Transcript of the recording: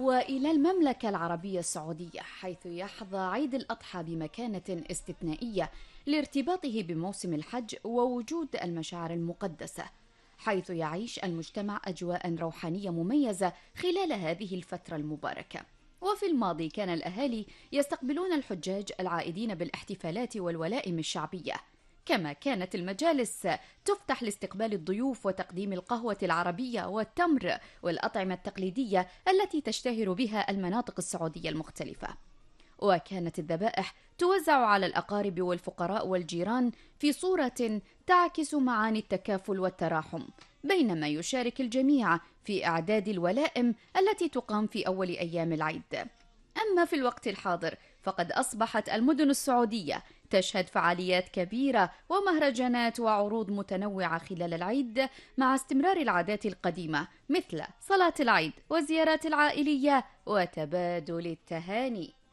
وإلى المملكة العربية السعودية، حيث يحظى عيد الأضحى بمكانة استثنائية لارتباطه بموسم الحج ووجود المشاعر المقدسة، حيث يعيش المجتمع أجواء روحانية مميزة خلال هذه الفترة المباركة. وفي الماضي كان الأهالي يستقبلون الحجاج العائدين بالاحتفالات والولائم الشعبية، كما كانت المجالس تفتح لاستقبال الضيوف وتقديم القهوة العربية والتمر والأطعمة التقليدية التي تشتهر بها المناطق السعودية المختلفة. وكانت الذبائح توزع على الأقارب والفقراء والجيران في صورة تعكس معاني التكافل والتراحم، بينما يشارك الجميع في إعداد الولائم التي تقام في أول أيام العيد. أما في الوقت الحاضر فقد أصبحت المدن السعودية تشهد فعاليات كبيرة ومهرجانات وعروض متنوعة خلال العيد، مع استمرار العادات القديمة مثل صلاة العيد والزيارات العائلية وتبادل التهاني.